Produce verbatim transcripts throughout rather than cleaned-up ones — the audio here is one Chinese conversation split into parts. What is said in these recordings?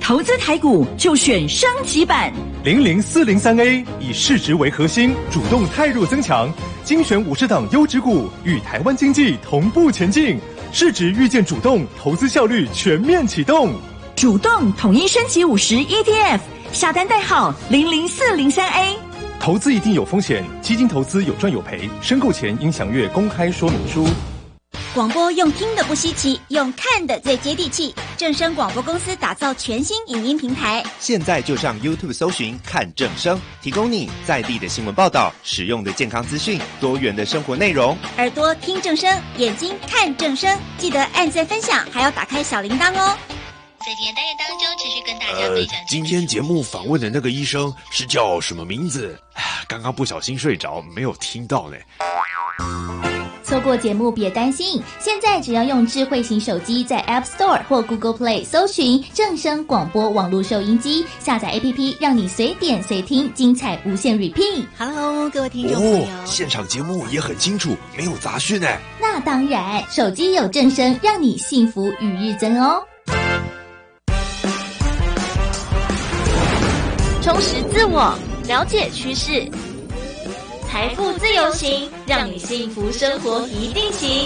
投资台股就选升级版零零四零三 A， 以市值为核心，主动汰弱增强，精选五十档优质股，与台湾经济同步前进。市值遇见主动，投资效率全面启动。 主动统一升级五十 E T F， 下单代号零零四零三 A。 投资一定有风险，基金投资有赚有赔，申购前应详阅公开说明书。 广播用听的不稀奇，用看的最接地气。正声广播公司打造全新影音平台， 现在就上 YouTube 搜寻看正声，提供你在地的新闻报道、实用的健康资讯、多元的生活内容。 耳朵听正声，眼睛看正声，记得按赞分享，还要打开小铃铛哦。 在今天单元当中，持续跟大家分享、 呃。今天节目访问的那个医生是叫什么名字？刚刚不小心睡着，没有听到呢。 错过节目别担心，现在只要用智慧型手机在 App Store 或 Google Play 搜寻正声广播网络收音机，下载 A P P， 让你随点随听，精彩无限 repeat。 Hello， 各位听众朋友， 哦，现场节目也很清楚，没有杂讯哎。 那当然，手机有正声，让你幸福与日增哦。 充实自我，了解趋势。财富自由行，让你幸福生活一定行。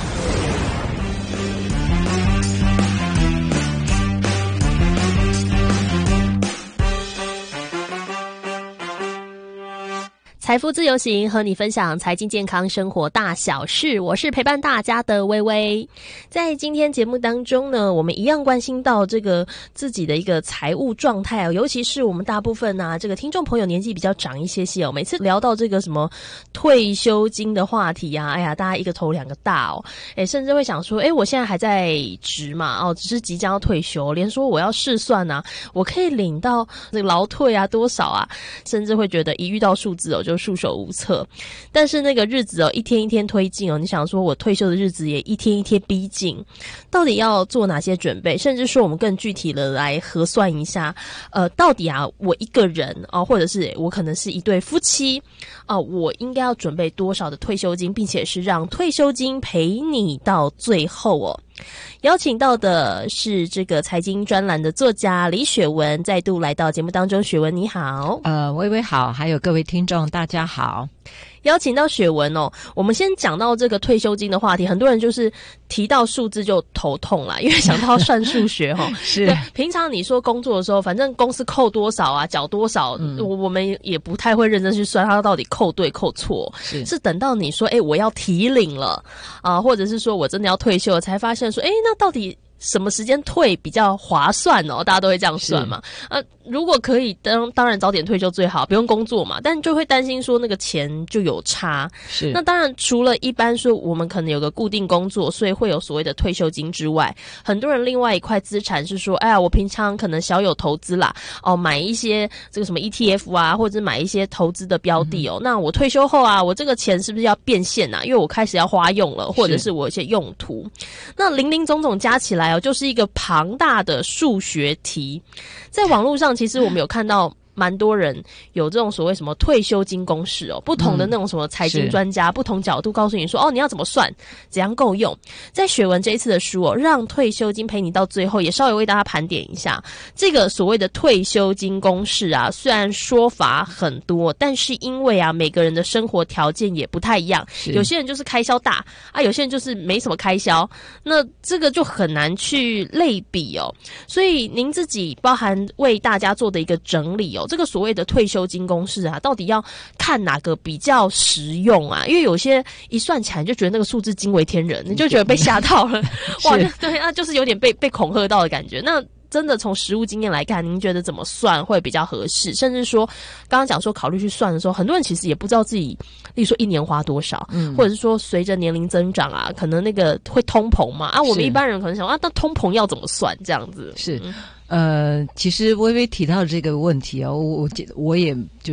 财富自由行，和你分享财经健康生活大小事，我是陪伴大家的微微。在今天节目当中呢，我们一样关心到这个自己的一个财务状态哦，尤其是我们大部分啊这个听众朋友年纪比较长一些些哦，每次聊到这个什么退休金的话题啊，哎呀，大家一个头两个大哦，哎，甚至会想说，哎，我现在还在职嘛，哦，只是即将要退休，连说我要试算啊，我可以领到这个劳退啊多少啊，甚至会觉得一遇到数字哦就束手无策。但是那个日子哦一天一天推进哦，你想说我退休的日子也一天一天逼近，到底要做哪些准备？甚至说我们更具体的来核算一下，呃，到底啊我一个人啊、哦，或者是我可能是一对夫妻啊、哦，我应该要准备多少的退休金，并且是让退休金陪你到最后哦。邀请到的是这个财经专栏的作家李雪文，再度来到节目当中。雪文你好。 呃，微微好，还有各位听众大家好。 邀请到雪文哦，我们先讲到这个退休金的话题，很多人就是提到数字就头痛啦，因为想到算数学齁。 是。 对，平常你说工作的时候，反正公司扣多少啊，缴多少，嗯、我我们也不太会认真去算它到底扣对扣错。是。是等到你说，哎、欸，我要提领了啊、呃，或者是说我真的要退休了，才发现说，哎、欸，那到底什么时间退比较划算哦？大家都会这样算嘛。啊，如果可以，当当然早点退休最好，不用工作嘛。但就会担心说那个钱就有差。是。那当然，除了一般说我们可能有个固定工作，所以会有所谓的退休金之外，很多人另外一块资产是说，哎呀，我平常可能小有投资啦，哦，买一些这个什么 E T F 啊，或者买一些投资的标的哦。嗯、那我退休后啊，我这个钱是不是要变现啊？因为我开始要花用了，或者是我有一些用途。那零零总总加起来。就是一个庞大的数学题，在网络上其实我们有看到蛮多人有这种所谓什么退休金公式哦，不同的那种什么财经专家、嗯、不同角度告诉你说，哦，你要怎么算，怎样够用。在雪文这一次的书哦，让退休金陪你到最后，也稍微为大家盘点一下这个所谓的退休金公式啊。虽然说法很多，但是因为啊每个人的生活条件也不太一样，有些人就是开销大啊，有些人就是没什么开销，那这个就很难去类比哦。所以您自己包含为大家做的一个整理哦，这个所谓的退休金公式啊，到底要看哪个比较实用啊？因为有些一算起来就觉得那个数字惊为天人，你就觉得被吓到了，哇，对，那就是有点被被恐吓到的感觉。那真的从实务经验来看，您觉得怎么算会比较合适？甚至说，刚刚讲说考虑去算的时候，很多人其实也不知道自己，例如说一年花多少，嗯，或者是说随着年龄增长啊，可能那个会通膨嘛，啊，我们一般人可能想啊，那通膨要怎么算？这样子是。嗯呃，其实微微提到这个问题啊，我我我也就是、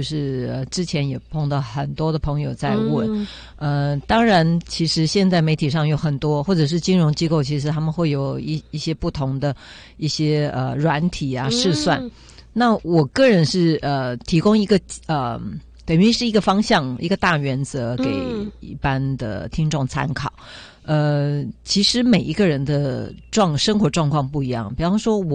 呃、之前也碰到很多的朋友在问，嗯、呃，当然，其实现在媒体上有很多，或者是金融机构，其实他们会有一一些不同的一些呃软体啊试算。嗯、那我个人是呃提供一个呃。等于是一个方向，一个大原则给一般的听众参考。嗯、呃，其实每一个人的状生活状况不一样，比方说我。